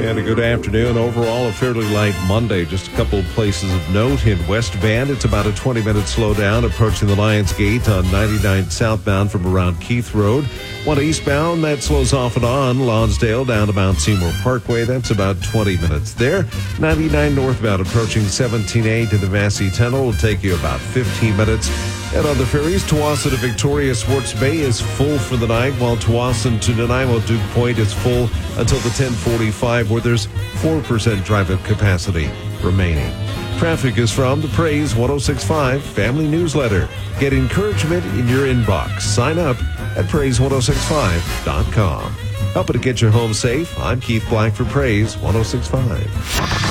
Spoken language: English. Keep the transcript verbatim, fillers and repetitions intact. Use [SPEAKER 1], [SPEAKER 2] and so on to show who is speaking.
[SPEAKER 1] And a good afternoon. Overall, a fairly light Monday. Just a couple of places of note. In West Van, it's about a twenty-minute slowdown approaching the Lions Gate on ninety-nine southbound from around Keith Road. One eastbound, that slows off and on. Lonsdale down to Mount Seymour Parkway. That's about twenty minutes there. ninety-nine northbound approaching seventeen A to the Massey Tunnel will take you about fifteen minutes. And on the ferries, Tawasin to Victoria Sports Bay is full for the night, while Tawasin to Nanaimo Duke Point is full until the ten forty-five, where there's four percent drive-up capacity remaining. Traffic is from the Praise one oh six point five Family Newsletter. Get encouragement in your inbox. Sign up at praise ten sixty-five dot com. Helping to get you home safe, I'm Keith Black for Praise one oh six point five.